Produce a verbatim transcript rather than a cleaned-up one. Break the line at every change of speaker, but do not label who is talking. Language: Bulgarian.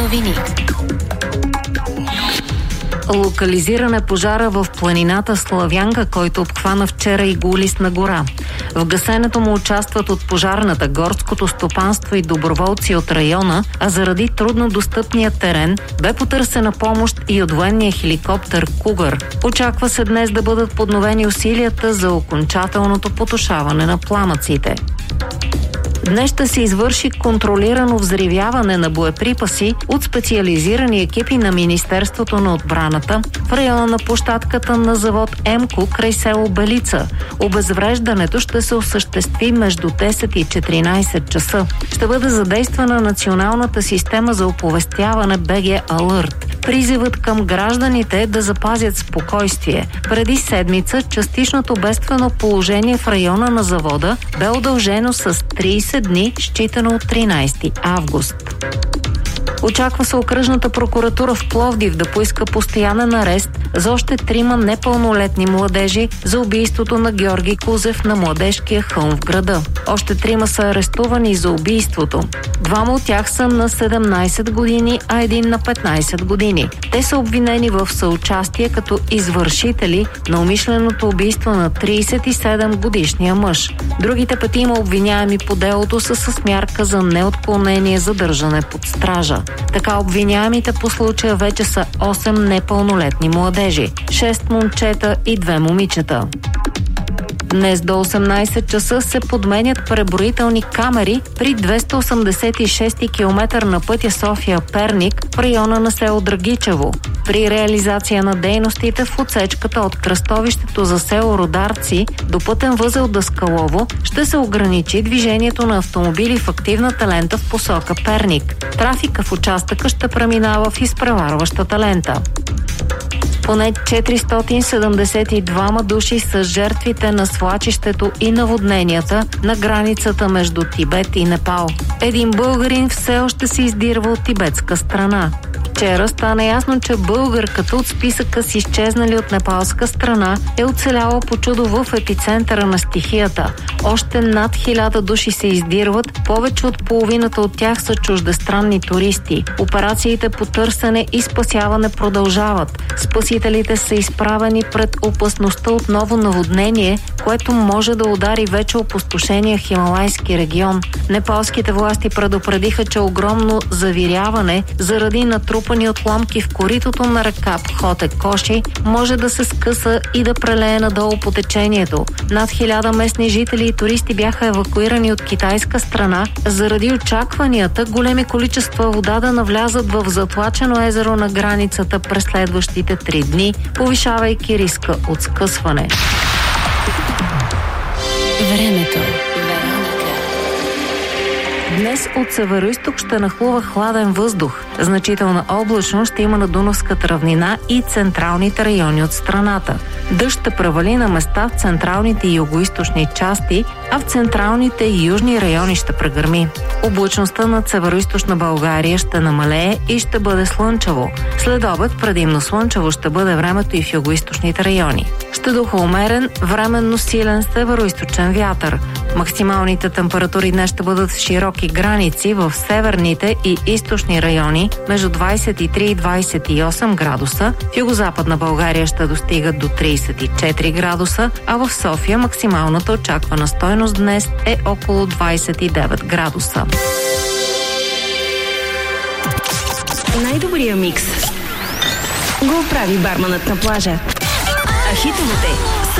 новини. Локализиран е пожара в планината Славянка, който обхвана вчера Иголистна гора. В гасенето му участват от пожарната, горското стопанство и доброволци от района, а заради трудно достъпния терен бе потърсена помощ и от военния хеликоптер Кугър. Очаква се днес да бъдат подновени усилията за окончателното потушаване на пламъците. Днес ще се извърши контролирано взривяване на боеприпаси от специализирани екипи на Министерството на отбраната в района на площадката на завод Емко край село Белица. Обезвреждането ще се осъществи между десет и четиринайсет часа. Ще бъде задействана националната система за оповестяване би джи Alert. Призивът към гражданите е да запазят спокойствие. Преди седмица частичното бедствено положение в района на завода бе удължено с трийсет дни, считано от тринайсети август. Очаква се окръжната прокуратура в Пловдив да поиска постоянен арест за още трима непълнолетни младежи за убийството на Георги Кузев на Младежкия хълм в града. Още трима са арестувани за убийството. Двама от тях са на седемнайсет години, а един на петнайсет години. Те са обвинени в съучастие като извършители на умишленото убийство на трийсет и седем годишния мъж. Другите петима обвиняеми по делото са с мярка за неотклонение задържане под стража. Така обвиняемите по случая вече са осем непълнолетни младежи, шест момчета и две момичета. Днес до осемнайсет часа се подменят преброителни камери при двеста осемдесет и шести километър на пътя София-Перник в района на село Драгичево. При реализация на дейностите в отсечката от кръстовището за село Родарци до пътен възел Даскалово ще се ограничи движението на автомобили в активната лента в посока Перник. Трафика в участъка ще преминава в изпреварващата лента. Поне четиристотин седемдесет и двама души са жертвите на свлачището и наводненията на границата между Тибет и Непал. Един българин все още се издирва от тибетска страна. Вчера стана ясно, че българката от списъка с изчезнали от непалска страна е оцеляла по чудо в епицентъра на стихията. Още над хиляда души се издирват, повече от половината от тях са чуждестранни туристи. Операциите по търсене и спасяване продължават. Спасителите са изправени пред опасността от ново наводнение, което може да удари вече опустошения Хималайски регион. Непалските власти предупредиха, че огромно завиряване заради натрупани отламки в коритото на река Пхоте Коши може да се скъса и да прелее надолу по течението. Над хиляда местни жители и туристи бяха евакуирани от китайска страна заради очакванията големи количества вода да навлязат в затлачено езеро на границата през следващите три дни, повишавайки риска от скъсване. Времето. Днес от североизток ще нахлува хладен въздух. Значителна облачност ще има на Дунавската равнина и централните райони от страната. Дъжд ще превали на места в централните и югоизточни части, а в централните и южни райони ще прегърми. Облачността над североизточна България ще намалее и ще бъде слънчево. След обед предимно слънчево ще бъде времето и в югоизточните райони. Ще духа умерен, временно силен североизточен вятър. Максималните температури днес ще бъдат в широки граници в северните и източни райони между двайсет и три и двайсет и осем градуса. В югозападна България ще достигат до трийсет и четири градуса, а в София максималната очаквана стойност днес е около двайсет и девет градуса.
Най-добрия микс го прави барманът на плажа. А хитовете